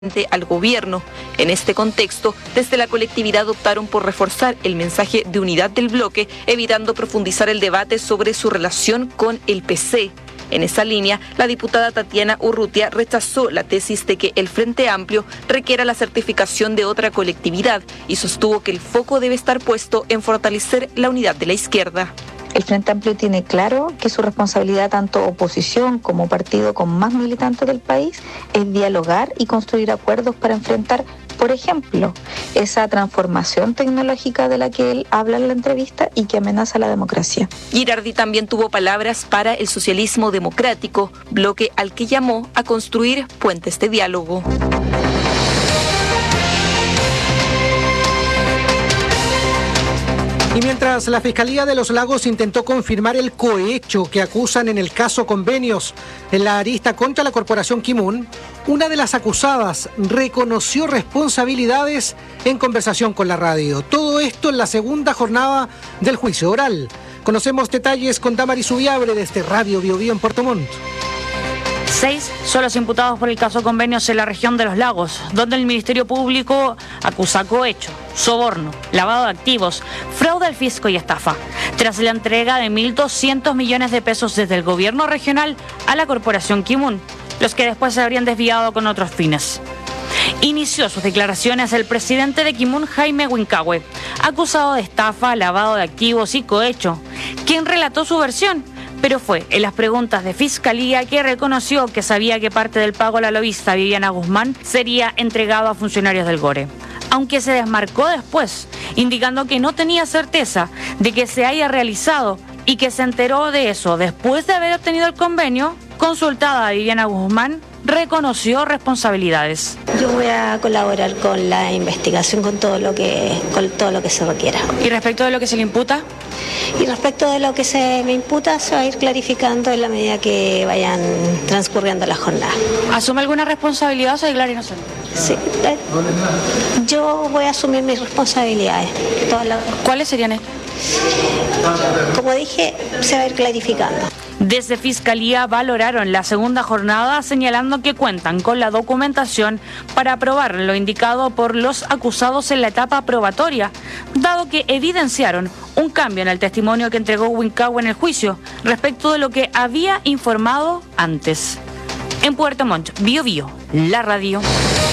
al gobierno. En este contexto, desde la colectividad optaron por reforzar el mensaje de unidad del bloque, evitando profundizar el debate sobre su relación con el PC. En esa línea, la diputada Tatiana Urrutia rechazó la tesis de que el Frente Amplio requiera la certificación de otra colectividad y sostuvo que el foco debe estar puesto en fortalecer la unidad de la izquierda. El Frente Amplio tiene claro que su responsabilidad, tanto oposición como partido con más militantes del país, es dialogar y construir acuerdos para enfrentar, por ejemplo, esa transformación tecnológica de la que él habla en la entrevista y que amenaza la democracia. Girardi también tuvo palabras para el socialismo democrático, bloque al que llamó a construir puentes de diálogo. Y mientras la Fiscalía de Los Lagos intentó confirmar el cohecho que acusan en el caso Convenios en la arista contra la corporación Kimun, una de las acusadas reconoció responsabilidades en conversación con la radio. Todo esto en la segunda jornada del juicio oral. Conocemos detalles con Damaris Ubiabre desde Radio Bio Bio en Puerto Montt. 6 son los imputados por el caso Convenios en la región de Los Lagos, donde el Ministerio Público acusa cohecho, soborno, lavado de activos, fraude al fisco y estafa, tras la entrega de 1.200 millones de pesos desde el gobierno regional a la corporación Kimun, los que después se habrían desviado con otros fines. Inició sus declaraciones el presidente de Kimun, Jaime Huincahue, acusado de estafa, lavado de activos y cohecho, quien relató su versión, pero fue en las preguntas de Fiscalía que reconoció que sabía que parte del pago a la lobista Viviana Guzmán sería entregado a funcionarios del GORE, aunque se desmarcó después, indicando que no tenía certeza de que se haya realizado y que se enteró de eso después de haber obtenido el convenio. Consultada a Viviana Guzmán, reconoció responsabilidades. Yo voy a colaborar con la investigación, con todo lo que se requiera. ¿Y respecto de lo que se le imputa? Y respecto de lo que se me imputa, se va a ir clarificando en la medida que vayan transcurriendo las jornadas. ¿Asume alguna responsabilidad o se declara inocente? Sí, yo voy a asumir mis responsabilidades. ¿Cuáles serían estas? Como dije, se va a ir clarificando. Desde Fiscalía valoraron la segunda jornada, señalando que cuentan con la documentación para aprobar lo indicado por los acusados en la etapa probatoria, dado que evidenciaron un cambio en el testimonio que entregó Huincahue en el juicio respecto de lo que había informado antes. En Puerto Montt, Bio Bio, la radio.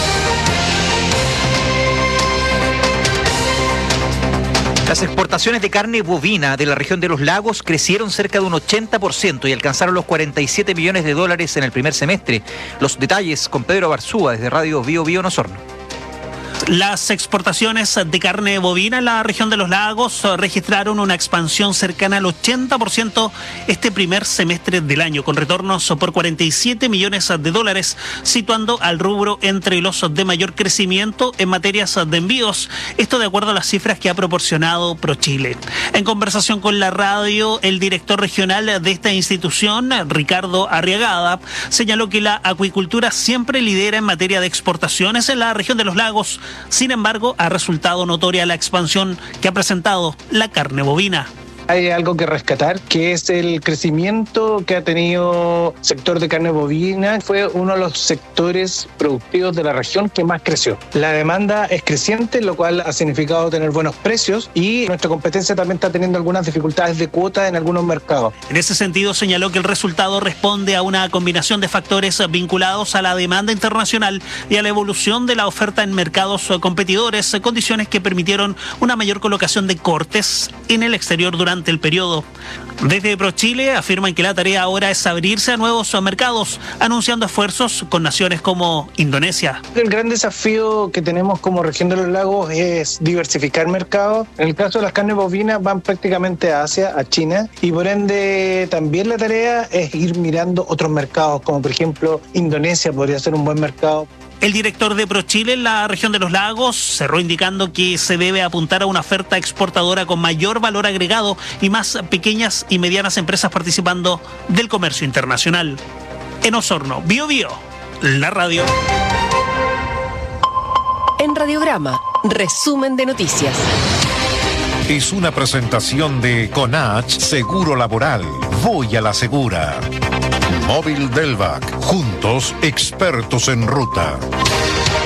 Las exportaciones de carne bovina de la región de Los Lagos crecieron cerca de un 80% y alcanzaron los 47 millones de dólares en el primer semestre. Los detalles con Pedro Barzúa desde Radio Bio Bio en Osorno. Las exportaciones de carne bovina en la región de Los Lagos registraron una expansión cercana al 80% este primer semestre del año, con retornos por 47 millones de dólares, situando al rubro entre los de mayor crecimiento en materias de envíos. Esto de acuerdo a las cifras que ha proporcionado ProChile. En conversación con la radio, el director regional de esta institución, Ricardo Arriagada, señaló que la acuicultura siempre lidera en materia de exportaciones en la región de Los Lagos. Sin embargo, ha resultado notoria la expansión que ha presentado la carne bovina. Hay algo que rescatar, que es el crecimiento que ha tenido el sector de carne bovina. Fue uno de los sectores productivos de la región que más creció. La demanda es creciente, lo cual ha significado tener buenos precios, y nuestra competencia también está teniendo algunas dificultades de cuota en algunos mercados. En ese sentido, señaló que el resultado responde a una combinación de factores vinculados a la demanda internacional y a la evolución de la oferta en mercados competidores, condiciones que permitieron una mayor colocación de cortes en el exterior durante el periodo. Desde ProChile afirman que la tarea ahora es abrirse a nuevos mercados, anunciando esfuerzos con naciones como Indonesia. El gran desafío que tenemos como región de Los Lagos es diversificar mercados. En el caso de las carnes bovinas van prácticamente a Asia, a China, y por ende también la tarea es ir mirando otros mercados, como por ejemplo Indonesia podría ser un buen mercado. El director de ProChile en la región de Los Lagos cerró indicando que se debe apuntar a una oferta exportadora con mayor valor agregado y más pequeñas y medianas empresas participando del comercio internacional. En Osorno, Bio Bio, la radio. En Radiograma, resumen de noticias. Es una presentación de Conach Seguro Laboral. Voy a la segura. Móvil Delvac. Juntos, expertos en ruta.